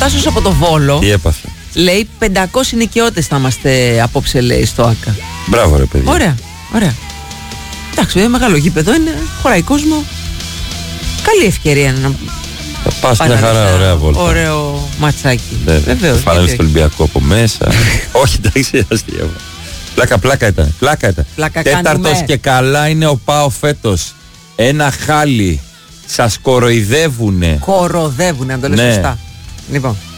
Τάσος από το Βόλο. Τι έπαθε? Λέει 500 νοικιώτες θα είμαστε απόψε, λέει, στο ΆΚΑ. Μπράβο, ρε παιδί. Ωραία, ωραία. Εντάξει, είναι μεγάλο γήπεδο, είναι, χωράει κόσμο. Καλή ευκαιρία να θα πας μια χαρά, ωραία βόλτα. Ωραίο ματσάκι. Βεβαίως. Θα φανέλεις το Ολυμπιακό από μέσα. Όχι, εντάξει, αστείο. Πλάκα ήταν. Τέταρτος και καλά είναι ο ΠΑΟ φέτος. Ένα χάλι. Σας κοροϊδεύουνε. Κοροδεύουνε, αν το λες σωστά. Λοιπόν.